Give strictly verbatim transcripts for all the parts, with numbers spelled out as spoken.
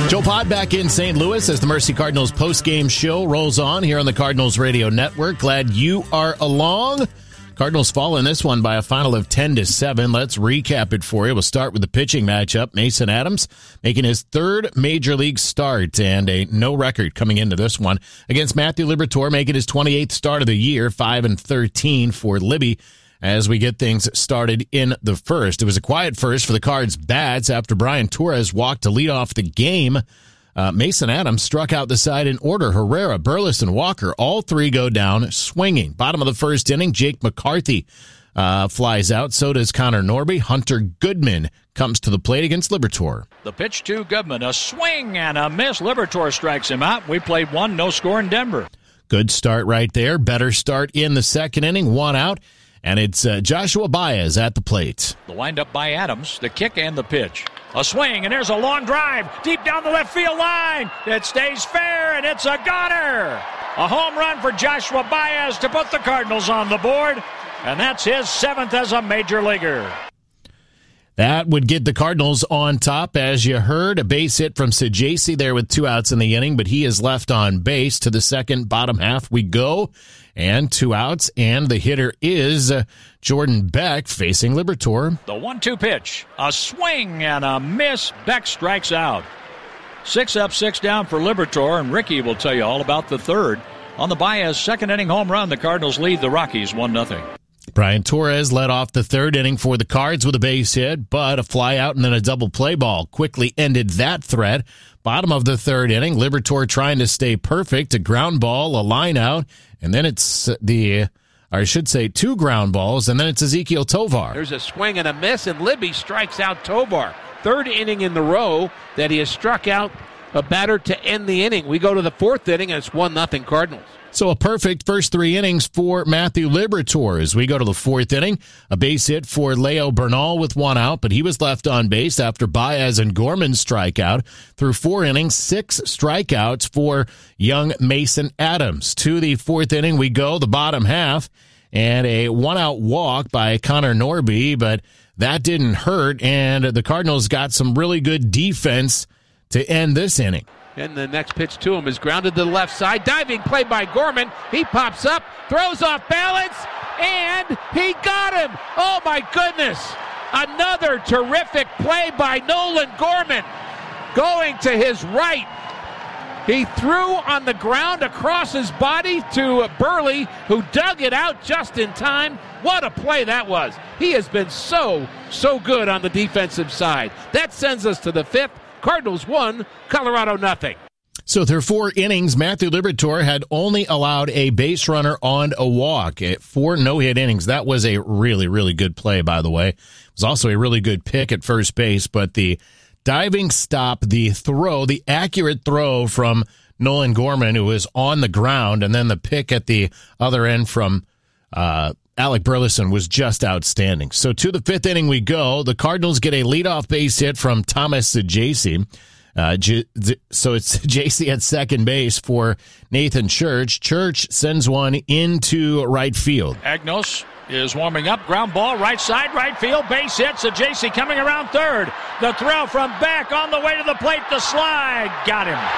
Joe Pod back in Saint Louis as the Mercy Cardinals postgame show rolls on here on the Cardinals Radio Network. Glad you are along. Cardinals fall in this one by a final of ten to seven. Let's recap it for you. We'll start with the pitching matchup. Mason Adams making his third major league start and a no record coming into this one against Matthew Liberatore, making his twenty-eighth start of the year, five and thirteen for Libby. As we get things started in the first. It was a quiet first for the Cards' bats after Brian Torres walked to lead off the game. Uh, Mason Adams struck out the side in order. Herrera, Burleson, Walker, all three go down swinging. Bottom of the first inning, Jake McCarthy uh, flies out. So does Connor Norby. Hunter Goodman comes to the plate against Liberatore. The pitch to Goodman, a swing and a miss. Liberatore strikes him out. We played one, no score in Denver. Good start right there. Better start in the second inning, one out. And it's uh, Joshua Baez at the plate. The windup by Adams, the kick and the pitch. A swing, and there's a long drive deep down the left field line. It stays fair, and it's a goner. A home run for Joshua Baez to put the Cardinals on the board, and that's his seventh as a major leaguer. That would get the Cardinals on top. As you heard, a base hit from Sajacy there with two outs in the inning, but he is left on base. To the second bottom half we go, and two outs, and the hitter is uh, Jordan Beck facing Liberatore. The one two pitch, a swing and a miss. Beck strikes out. Six up, six down for Liberatore, and Ricky will tell you all about the third. On the Baez second inning home run, the Cardinals lead the Rockies one nothing. Brian Torres led off the third inning for the Cards with a base hit, but a fly out and then a double play ball quickly ended that threat. Bottom of the third inning, Liberatore trying to stay perfect, a ground ball, a line out, and then it's the, or I should say two ground balls, and then it's Ezekiel Tovar. There's a swing and a miss, and Libby strikes out Tovar. Third inning in the row that he has struck out a batter to end the inning. We go to the fourth inning, and it's one nothing Cardinals. So a perfect first three innings for Matthew Liberatore. As we go to the fourth inning, a base hit for Leo Bernal with one out, but he was left on base after Baez and Gorman strike out. Through four innings, six strikeouts for young Mason Adams. To the fourth inning we go, the bottom half, and a one-out walk by Connor Norby, but that didn't hurt, and the Cardinals got some really good defense to end this inning. And the next pitch to him is grounded to the left side. Diving play by Gorman. He pops up, throws off balance, and he got him. Oh, my goodness. Another terrific play by Nolan Gorman. Going to his right. He threw on the ground across his body to Burley, who dug it out just in time. What a play that was. He has been so, so good on the defensive side. That sends us to the fifth. Cardinals one, Colorado nothing. So through four innings, Matthew Liberatore had only allowed a base runner on a walk. At four no-hit innings. That was a really, really good play, by the way. It was also a really good pick at first base, but the diving stop, the throw, the accurate throw from Nolan Gorman, who was on the ground, and then the pick at the other end from uh, Alec Burleson was just outstanding. So to the fifth inning we go. The Cardinals get a leadoff base hit from Thomas Sajacy. Uh, J- so it's Sajacy at second base for Nathan Church. Church sends one into right field. Agnos is warming up. Ground ball, right side, right field. Base hit. Sajacy coming around third. The throw from Beck on the way to the plate. The slide. Got him.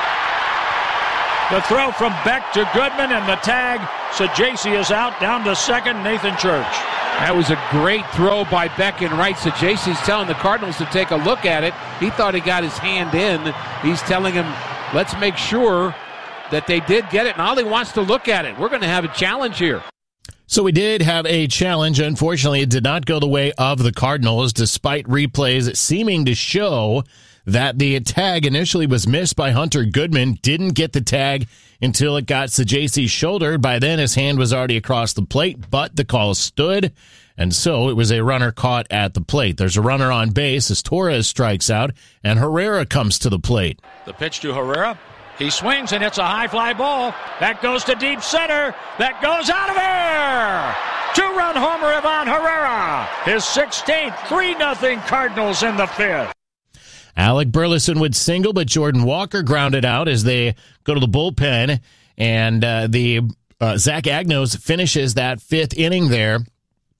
The throw from Beck to Goodman and the tag. Sajacy is out, down to second, Nathan Church. That was a great throw by Beck and right. Sajacy's telling the Cardinals to take a look at it. He thought he got his hand in. He's telling him, let's make sure that they did get it. And Ollie wants to look at it. We're going to have a challenge here. So we did have a challenge. Unfortunately, it did not go the way of the Cardinals, despite replays seeming to show that the tag initially was missed by Hunter Goodman, didn't get the tag until it got Sajacy's shoulder. By then, his hand was already across the plate, but the call stood, and so it was a runner caught at the plate. There's a runner on base as Torres strikes out, and Herrera comes to the plate. The pitch to Herrera. He swings, and it's a high fly ball. That goes to deep center. That goes out of there. Two-run homer, Ivan Herrera. His sixteenth, three nothing Cardinals in the fifth. Alec Burleson would single, but Jordan Walker grounded out as they go to the bullpen, and uh, the uh, Zach Agnos finishes that fifth inning there.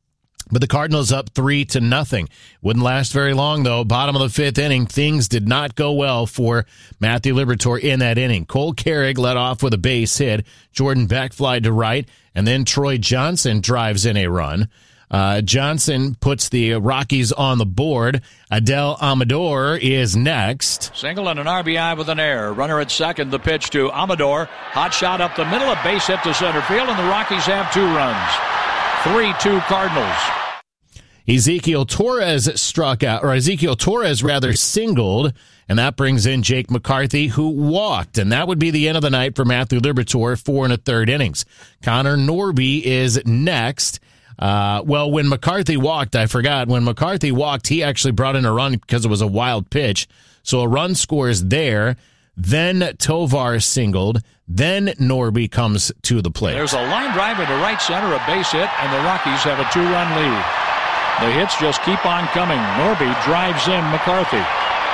But the Cardinals up three to nothing. Wouldn't last very long, though. Bottom of the fifth inning, things did not go well for Matthew Liberatore in that inning. Cole Carrig led off with a base hit. Jordan Beck flied to right, and then Troy Johnson drives in a run. Uh, Johnson puts the Rockies on the board. Adel Amador is next. Single and an R B I with an error. Runner at second. The pitch to Amador. Hot shot up the middle. A base hit to center field, and the Rockies have two runs. three two Cardinals. Ezekiel Torres struck out, or Ezekiel Torres rather singled, and that brings in Jake McCarthy, who walked. And that would be the end of the night for Matthew Liberatore, four and a third innings. Connor Norby is next. Uh, well, when McCarthy walked, I forgot, when McCarthy walked, he actually brought in a run because it was a wild pitch. So a run scores there. Then Tovar singled. Then Norby comes to the plate. There's a line drive into right center, a base hit, and the Rockies have a two-run lead. The hits just keep on coming. Norby drives in McCarthy.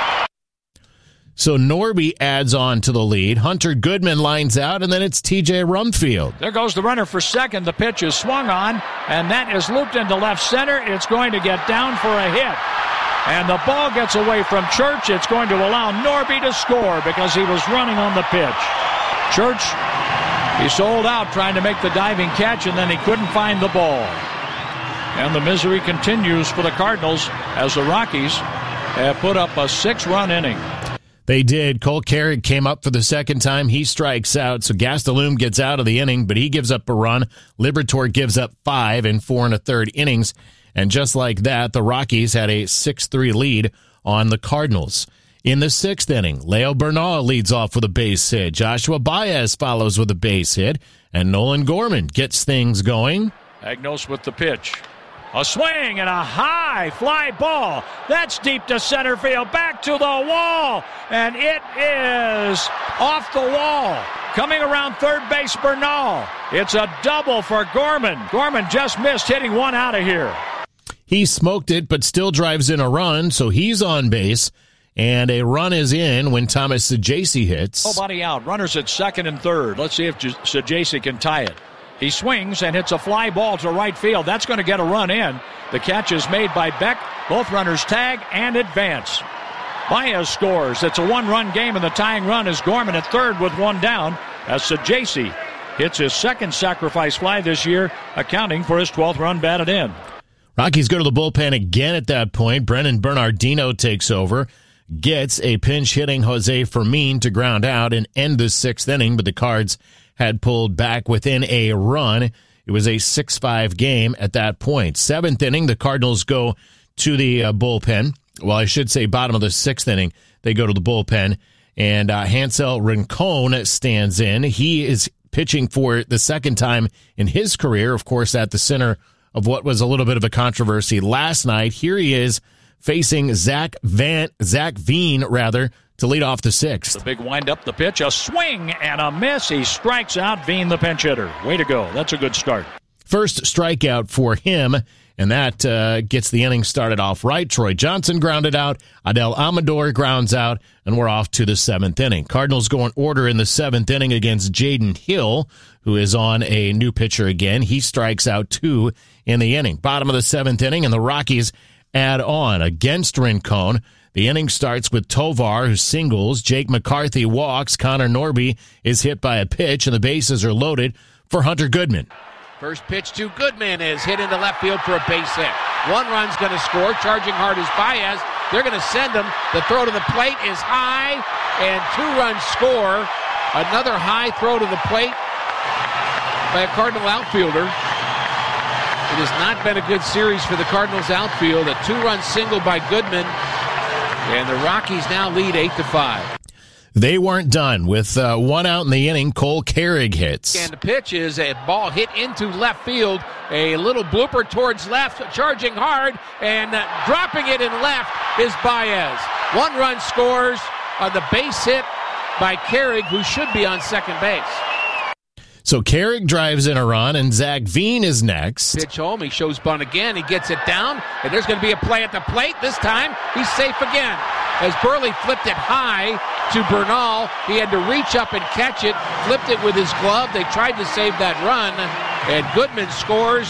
So Norby adds on to the lead. Hunter Goodman lines out, and then it's T J Rumfield. There goes the runner for second. The pitch is swung on, and that is looped into left center. It's going to get down for a hit. And the ball gets away from Church. It's going to allow Norby to score because he was running on the pitch. Church, he sold out trying to make the diving catch, and then he couldn't find the ball. And the misery continues for the Cardinals as the Rockies have put up a six-run inning. They did. Cole Carrig came up for the second time. He strikes out, so Gastelum gets out of the inning, but he gives up a run. Liberatore gives up five in four and a third innings. And just like that, the Rockies had a six three lead on the Cardinals. In the sixth inning, Leo Bernal leads off with a base hit. Joshua Baez follows with a base hit, and Nolan Gorman gets things going. Agnos with the pitch. A swing and a high fly ball. That's deep to center field, back to the wall, and it is off the wall. Coming around third base, Bernal. It's a double for Gorman. Gorman just missed hitting one out of here. He smoked it, but still drives in a run, so he's on base. And a run is in when Thomas Saggese hits. Oh, body out. Runners at second and third. Let's see if Saggese can tie it. He swings and hits a fly ball to right field. That's going to get a run in. The catch is made by Beck. Both runners tag and advance. Baez scores. It's a one-run game, and the tying run is Gorman at third with one down as Saggese hits his second sacrifice fly this year, accounting for his twelfth run batted in. Rockies go to the bullpen again at that point. Brennan Bernardino takes over, gets a pinch-hitting Jose Fermin to ground out and end the sixth inning, but the Cards had pulled back within a run. It was a six five game at that point. Seventh inning, the Cardinals go to the uh, bullpen. Well, I should say bottom of the sixth inning, they go to the bullpen, and uh, Hansel Rincon stands in. He is pitching for the second time in his career, of course, at the center of what was a little bit of a controversy last night. Here he is facing Zach Van, Zach Veen, rather, to lead off the sixth. The big wind-up, the pitch, a swing and a miss. He strikes out Veen, the pinch hitter. Way to go. That's a good start. First strikeout for him, and that uh, gets the inning started off right. Troy Johnson grounded out. Adel Amador grounds out, and we're off to the seventh inning. Cardinals go in order in the seventh inning against Jaden Hill, who is on a new pitcher again. He strikes out two in the inning. Bottom of the seventh inning, and the Rockies add on against Rincon. The inning starts with Tovar, who singles. Jake McCarthy walks. Connor Norby is hit by a pitch, and the bases are loaded for Hunter Goodman. First pitch to Goodman is hit into left field for a base hit. One run's going to score. Charging hard is Baez. They're going to send him. The throw to the plate is high, and two runs score. Another high throw to the plate by a Cardinal outfielder. It has not been a good series for the Cardinals outfield. A two-run single by Goodman. And the Rockies now lead eight to five. They weren't done. With uh, one out in the inning, Cole Carrig hits. And the pitch is a ball hit into left field. A little blooper towards left, charging hard, and uh, dropping it in left is Baez. One run scores on the base hit by Carrig, who should be on second base. So Carrig drives in a run, and Zach Veen is next. Pitch home. He shows bunt again. He gets it down, and there's going to be a play at the plate. This time, he's safe again. As Burley flipped it high to Bernal, he had to reach up and catch it, flipped it with his glove. They tried to save that run, and Goodman scores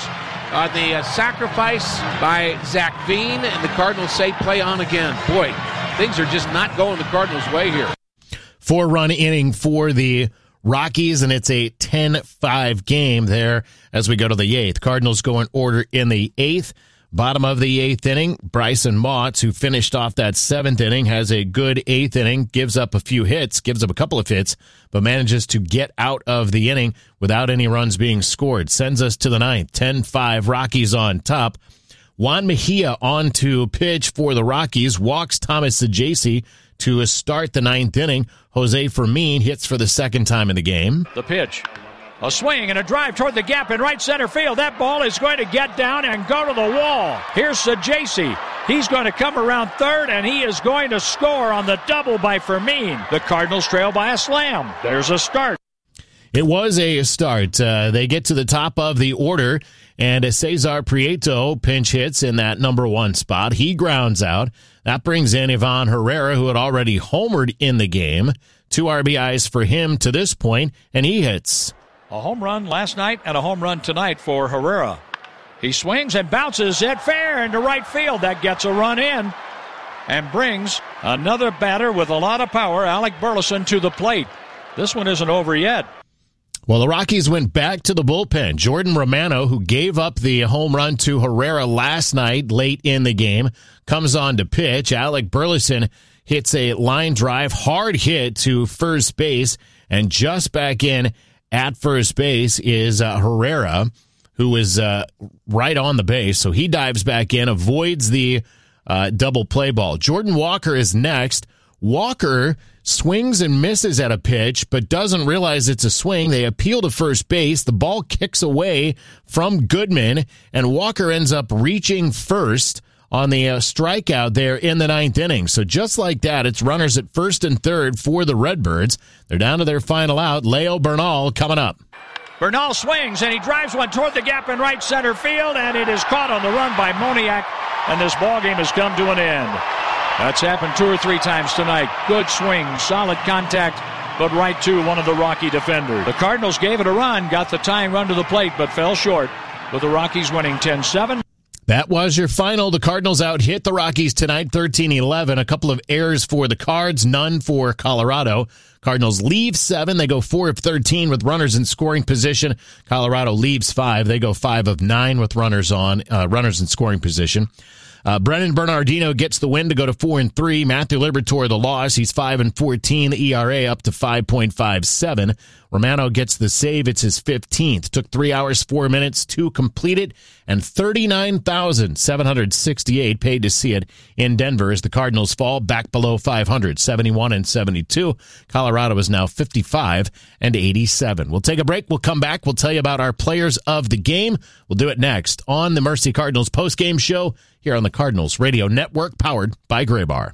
on the uh, sacrifice by Zach Veen, and the Cardinals say play on again. Boy, things are just not going the Cardinals' way here. Four-run inning for the Rockies, and it's a ten five game there as we go to the eighth. Cardinals go in order in the eighth. Bottom of the eighth inning, Bryson Motts, who finished off that seventh inning, has a good eighth inning, gives up a few hits, gives up a couple of hits, but manages to get out of the inning without any runs being scored. Sends us to the ninth, ten five, Rockies on top. Juan Mejia on to pitch for the Rockies, walks Thomas Saggese to start the ninth inning. Jose Fermin hits for the second time in the game. The pitch. A swing and a drive toward the gap in right center field. That ball is going to get down and go to the wall. Here's Saggese. He's going to come around third, and he is going to score on the double by Fermin. The Cardinals trail by a slam. There's a start. It was a start. Uh, they get to the top of the order, and Cesar Prieto pinch hits in that number one spot. He grounds out. That brings in Ivan Herrera, who had already homered in the game. Two R B Is for him to this point, and he hits. A home run last night and a home run tonight for Herrera. He swings and bounces it fair into right field. That gets a run in and brings another batter with a lot of power, Alec Burleson, to the plate. This one isn't over yet. Well, the Rockies went back to the bullpen. Jordan Romano, who gave up the home run to Herrera last night late in the game, comes on to pitch. Alec Burleson hits a line drive, hard hit to first base, and just back in at first base is uh, Herrera, who is uh, right on the base. So he dives back in, avoids the uh, double play ball. Jordan Walker is next. Walker swings and misses at a pitch, but doesn't realize it's a swing. They appeal to first base. The ball kicks away from Goodman, and Walker ends up reaching first on the uh, strikeout there in the ninth inning. So just like that, it's runners at first and third for the Redbirds. They're down to their final out. Leo Bernal coming up. Bernal swings, and he drives one toward the gap in right center field, and it is caught on the run by Moniak, and this ballgame has come to an end. That's happened two or three times tonight. Good swing, solid contact, but right to one of the Rocky defenders. The Cardinals gave it a run, got the tying run to the plate, but fell short, with the Rockies winning ten seven. That was your final. The Cardinals out hit the Rockies tonight, thirteen eleven. A couple of errors for the Cards, none for Colorado. Cardinals leave seven. They go four of thirteen with runners in scoring position. Colorado leaves five. They go five of nine with runners on uh, runners in scoring position. Uh, Brennan Bernardino gets the win to go to four and three. Matthew Liberatore the loss. He's five and fourteen. The E R A up to five point five seven. Romano gets the save. It's his fifteenth. Took three hours, four minutes to complete it, and thirty-nine thousand seven hundred sixty-eight paid to see it in Denver as the Cardinals fall back below five hundred, seventy-one and seventy-two. Colorado is now fifty-five and eighty-seven. We'll take a break. We'll come back. We'll tell you about our players of the game. We'll do it next on the Mercy Cardinals postgame show here on the Cardinals Radio Network, powered by Graybar.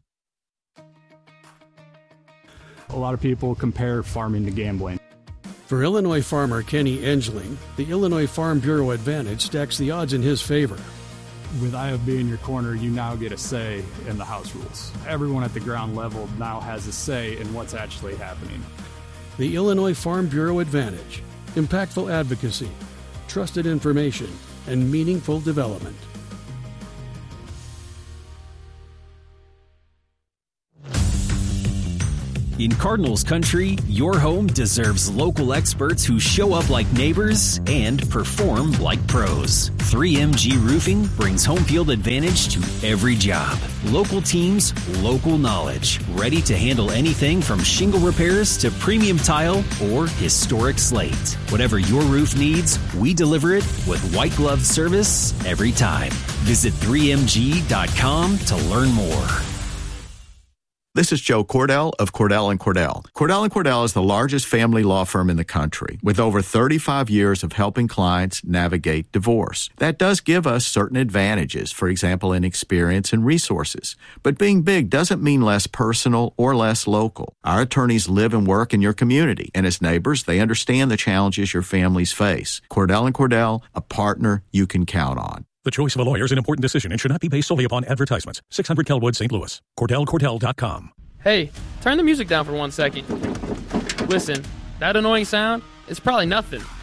A lot of people compare farming to gambling. For Illinois farmer Kenny Engeling, the Illinois Farm Bureau Advantage stacks the odds in his favor. With I F B in your corner, you now get a say in the house rules. Everyone at the ground level now has a say in what's actually happening. The Illinois Farm Bureau Advantage. Impactful advocacy, trusted information, and meaningful development. In Cardinals country, your home deserves local experts who show up like neighbors and perform like pros. three M G Roofing brings home field advantage to every job. Local teams, local knowledge, ready to handle anything from shingle repairs to premium tile or historic slate. Whatever your roof needs, we deliver it with white glove service every time. Visit three M G dot com to learn more. This is Joe Cordell of Cordell and Cordell. Cordell and Cordell is the largest family law firm in the country with over thirty-five years of helping clients navigate divorce. That does give us certain advantages, for example, in experience and resources. But being big doesn't mean less personal or less local. Our attorneys live and work in your community, and as neighbors, they understand the challenges your families face. Cordell and Cordell, a partner you can count on. The choice of a lawyer is an important decision and should not be based solely upon advertisements. six hundred Kelwood, Saint Louis. Cordell Cordell dot com. Hey, turn the music down for one second. Listen, that annoying sound is probably nothing,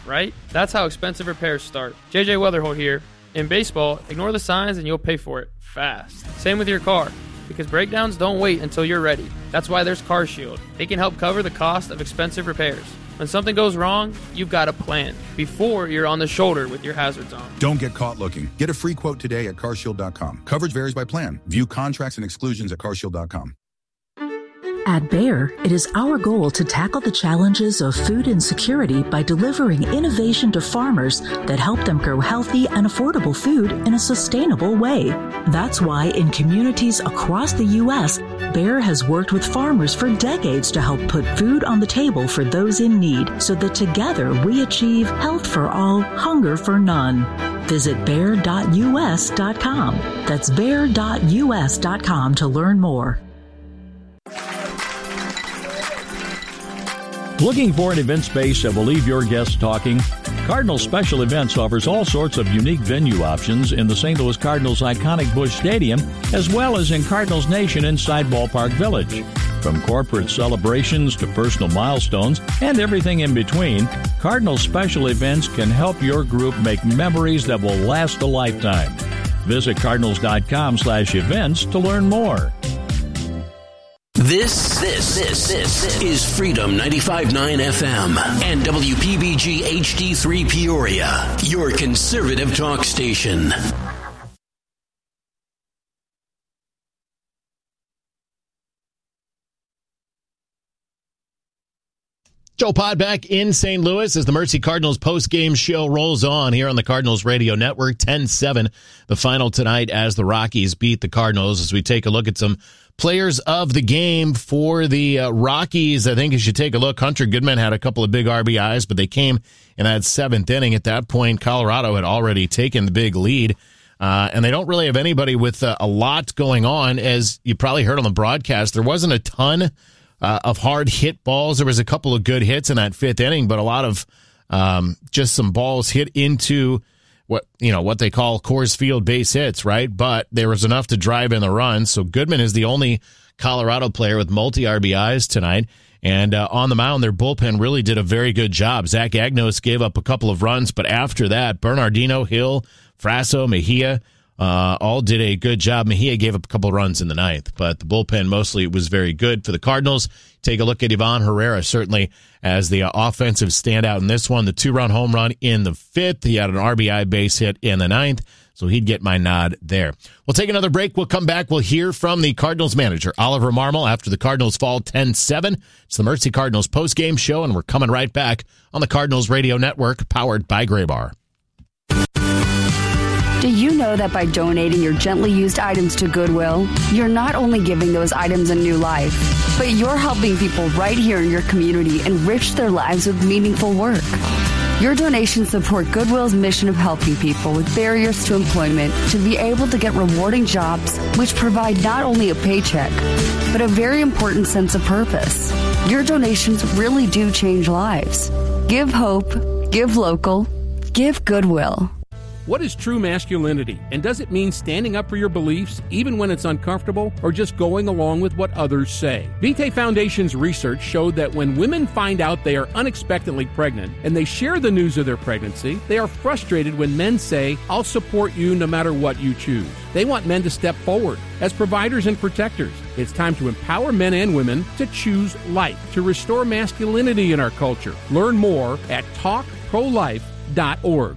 right? That's how expensive repairs start. J J Weatherholt here. In baseball, ignore the signs and you'll pay for it fast. Same with your car, because breakdowns don't wait until you're ready. That's why there's CarShield. They can help cover the cost of expensive repairs. When something goes wrong, you've got a plan before you're on the shoulder with your hazards on. Don't get caught looking. Get a free quote today at car shield dot com. Coverage varies by plan. View contracts and exclusions at car shield dot com. At Bayer, it is our goal to tackle the challenges of food insecurity by delivering innovation to farmers that help them grow healthy and affordable food in a sustainable way. That's why in communities across the U S, Bayer has worked with farmers for decades to help put food on the table for those in need, so that together we achieve health for all, hunger for none. Visit bayer dot U S dot com. That's bayer dot U S dot com to learn more. Looking for an event space that will leave your guests talking? Cardinals Special Events offers all sorts of unique venue options in the Saint Louis Cardinals' iconic Busch Stadium, as well as in Cardinals Nation inside Ballpark Village. From corporate celebrations to personal milestones and everything in between, Cardinals Special Events can help your group make memories that will last a lifetime. Visit cardinals dot com slash events to learn more. This, this, this, this is Freedom ninety-five point nine F M and W P B G H D three Peoria, your conservative talk station. Joe Pod back in Saint Louis as the Mercy Cardinals post-game show rolls on here on the Cardinals Radio Network. ten seven, the final tonight as the Rockies beat the Cardinals. As we take a look at some players of the game for the uh, Rockies, I think you should take a look. Hunter Goodman had a couple of big R B Is, but they came in that seventh inning. At that point, Colorado had already taken the big lead. Uh, and they don't really have anybody with uh, a lot going on. As you probably heard on the broadcast, there wasn't a ton Uh, of hard hit balls. There was a couple of good hits in that fifth inning, but a lot of um, just some balls hit into what you know what they call Coors Field base hits, right? But there was enough to drive in the run. So Goodman is the only Colorado player with multi R B Is tonight. And uh, on the mound, their bullpen really did a very good job. Zach Agnos gave up a couple of runs, but after that, Bernardino, Hill, Frasso, Mejia, Uh, all did a good job. Mejia gave up a couple runs in the ninth, but the bullpen mostly was very good for the Cardinals. Take a look at Ivan Herrera, certainly as the uh, offensive standout in this one. The two-run home run in the fifth. He had an R B I base hit in the ninth, so he'd get my nod there. We'll take another break. We'll come back. We'll hear from the Cardinals manager, Oliver Marmol, after the Cardinals fall ten seven. It's the Mercy Cardinals postgame show, and we're coming right back on the Cardinals Radio Network, powered by Graybar. Do you know that by donating your gently used items to Goodwill, you're not only giving those items a new life, but you're helping people right here in your community enrich their lives with meaningful work? Your donations support Goodwill's mission of helping people with barriers to employment to be able to get rewarding jobs which provide not only a paycheck, but a very important sense of purpose. Your donations really do change lives. Give hope, give local, give Goodwill. What is true masculinity, and does it mean standing up for your beliefs even when it's uncomfortable, or just going along with what others say? Vitae Foundation's research showed that when women find out they are unexpectedly pregnant and they share the news of their pregnancy, they are frustrated when men say, "I'll support you no matter what you choose." They want men to step forward as providers and protectors. It's time to empower men and women to choose life, to restore masculinity in our culture. Learn more at talk pro life dot org.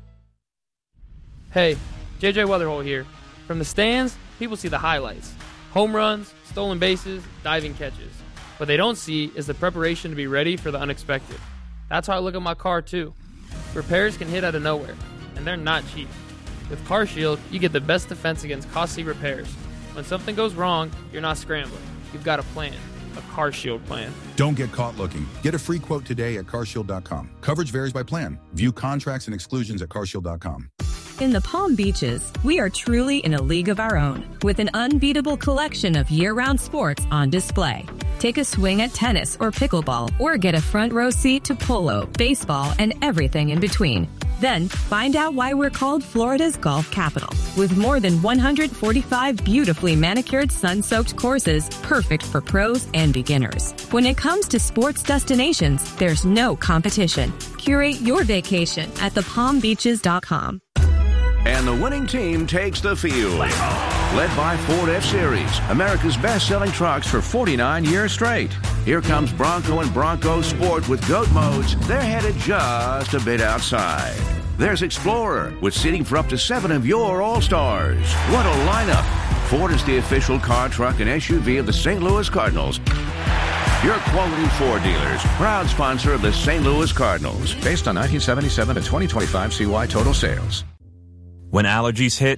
Hey, J J Weatherholt here. From the stands, people see the highlights. Home runs, stolen bases, diving catches. What they don't see is the preparation to be ready for the unexpected. That's how I look at my car, too. Repairs can hit out of nowhere, and they're not cheap. With CarShield, you get the best defense against costly repairs. When something goes wrong, you're not scrambling. You've got a plan. A CarShield plan. Don't get caught looking. Get a free quote today at car shield dot com. Coverage varies by plan. View contracts and exclusions at car shield dot com. In the Palm Beaches, we are truly in a league of our own, with an unbeatable collection of year-round sports on display. Take a swing at tennis or pickleball, or get a front row seat to polo, baseball, and everything in between. Then, find out why we're called Florida's golf capital. With more than one hundred forty-five beautifully manicured, sun-soaked courses, perfect for pros and beginners. When it comes to sports destinations, there's no competition. Curate your vacation at the palm beaches dot com. And the winning team takes the field. Led by Ford F-Series, America's best-selling trucks for forty-nine years straight. Here comes Bronco and Bronco Sport with GOAT modes. They're headed just a bit outside. There's Explorer with seating for up to seven of your All-Stars. What a lineup. Ford is the official car, truck, and S U V of the Saint Louis Cardinals. Your quality Ford dealers, proud sponsor of the Saint Louis Cardinals. Based on nineteen seventy-seven to twenty twenty-five C Y total sales. When allergies hit,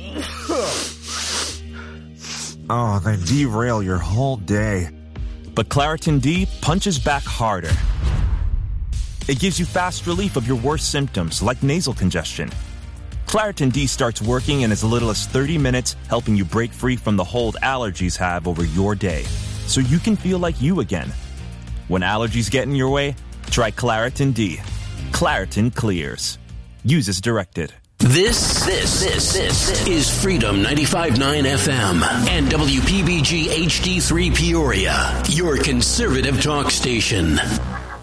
oh, they derail your whole day. But Claritin D punches back harder. It gives you fast relief of your worst symptoms, like nasal congestion. Claritin D starts working in as little as thirty minutes, helping you break free from the hold allergies have over your day, so you can feel like you again. When allergies get in your way, try Claritin D. Claritin clears. Use as directed. This, this, this, this is Freedom ninety-five point nine F M and W P B G H D three Peoria, your conservative talk station.